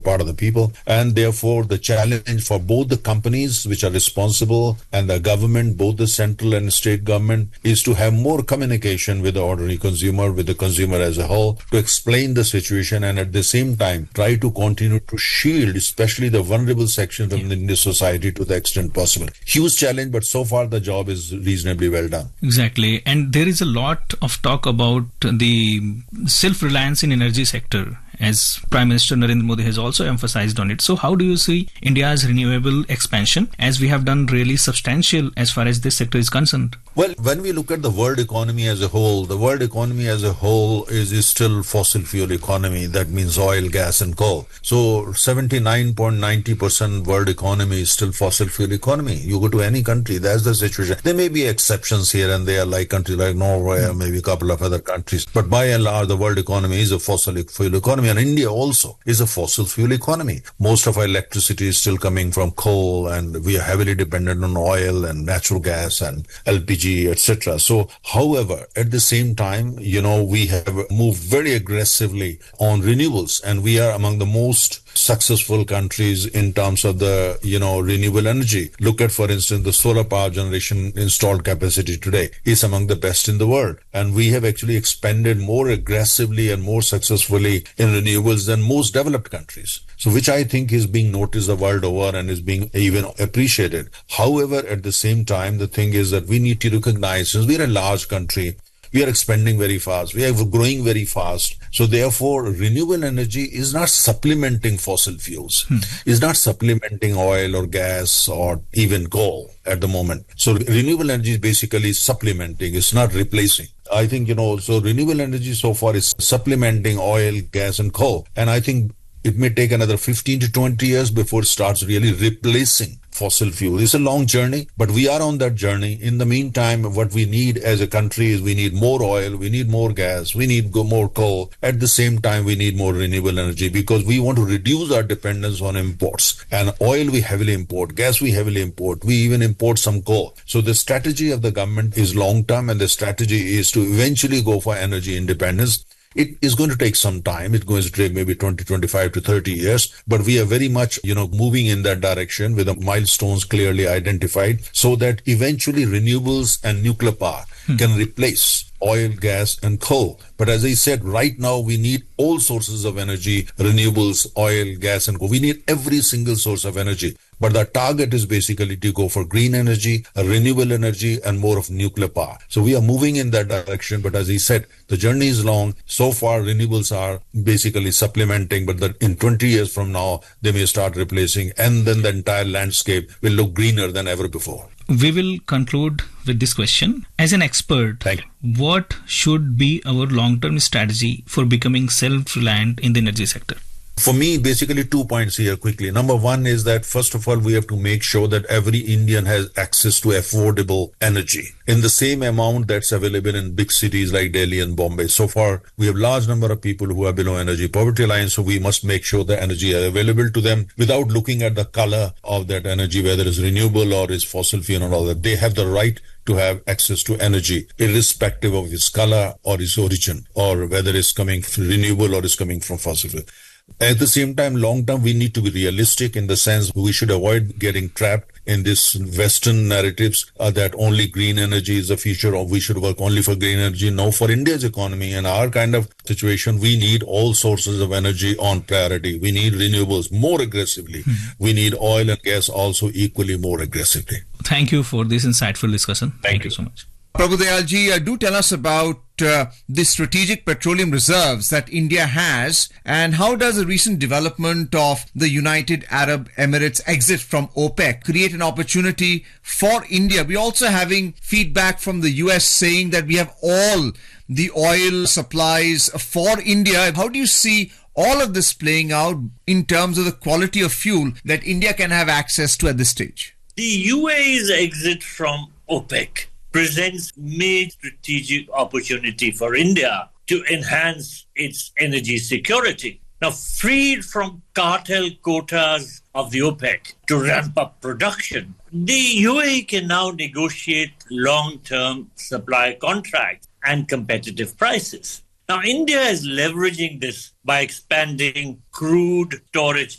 part of the people. And therefore, the challenge for both the companies which are responsible and the government, both the central and state government, is to have more communication with the ordinary consumer, with the consumer as a whole, to explain the situation and at the same time try to continue to shield especially the vulnerable sections of the Indian society to the extent possible. Huge challenge, but so far the job is reasonably well done. Exactly. And there is a lot of talk about the self-reliance in energy sector, as Prime Minister Narendra Modi has also emphasized on it. So how do you see India's renewable expansion, as we have done really substantial as far as this sector is concerned? Well, when we look at the world economy as a whole, the world economy as a whole is still fossil fuel economy. That means oil, gas and coal. So 79.90% world economy is still fossil fuel economy. You go to any country, that's the situation. There may be exceptions here and there, like countries like Norway or maybe a couple of other countries. But by and large, the world economy is a fossil fuel economy. And India also is a fossil fuel economy. Most of our electricity is still coming from coal, and we are heavily dependent on oil and natural gas and LPG, etc. So, however, at the same time, we have moved very aggressively on renewables, and we are among the most successful countries in terms of the, renewable energy. Look at, for instance, the solar power generation installed capacity today is among the best in the world. And we have actually expanded more aggressively and more successfully in renewables than most developed countries. So which I think is being noticed the world over and is being even appreciated. However, at the same time, the thing is that we need to recognize, since we're a large country, we are expanding very fast. We are growing very fast. So therefore, renewable energy is not supplementing fossil fuels. Is not supplementing oil or gas or even coal at the moment. So renewable energy is basically supplementing. It's not replacing. I think, so renewable energy so far is supplementing oil, gas and coal. And I think it may take another 15 to 20 years before it starts really replacing fossil fuel. It's a long journey, but we are on that journey. In the meantime, what we need as a country is we need more oil, we need more gas, we need more coal. At the same time, we need more renewable energy because we want to reduce our dependence on imports. And oil we heavily import, gas we heavily import, we even import some coal. So the strategy of the government is long term, and the strategy is to eventually go for energy independence. It is going to take some time. It's going to take maybe 20, 25 to 30 years. But we are very much, moving in that direction with the milestones clearly identified so that eventually renewables and nuclear power can replace oil, gas and coal. But as I said, right now we need all sources of energy, renewables, oil, gas and coal. We need every single source of energy. But the target is basically to go for green energy, renewable energy, and more of nuclear power. So we are moving in that direction. But as he said, the journey is long. So far, renewables are basically supplementing, but in 20 years from now, they may start replacing, and then the entire landscape will look greener than ever before. We will conclude with this question. As an expert, what should be our long-term strategy for becoming self-reliant in the energy sector? For me, basically 2 points here quickly. Number one is that, first of all, we have to make sure that every Indian has access to affordable energy in the same amount that's available in big cities like Delhi and Bombay. So far, we have large number of people who are below energy poverty line, so we must make sure the energy is available to them without looking at the color of that energy, whether it's renewable or it's fossil fuel and all that. They have the right to have access to energy, irrespective of its color or its origin, or whether it's coming from renewable or it's coming from fossil fuel. At the same time, long term, we need to be realistic in the sense we should avoid getting trapped in this Western narratives that only green energy is the future, or we should work only for green energy. No, for India's economy and our kind of situation, we need all sources of energy on priority. We need renewables more aggressively. We need oil and gas also equally more aggressively. Thank you for this insightful discussion. Thank you so much. Prabhu-Dayal-ji, do tell us about the strategic petroleum reserves that India has, and how does the recent development of the United Arab Emirates exit from OPEC create an opportunity for India? We're also having feedback from the US saying that we have all the oil supplies for India. How do you see all of this playing out in terms of the quality of fuel that India can have access to at this stage? The UAE's exit from OPEC presents major strategic opportunity for India to enhance its energy security. Now, freed from cartel quotas of the OPEC to ramp up production, the UAE can now negotiate long-term supply contracts and competitive prices. Now, India is leveraging this by expanding crude storage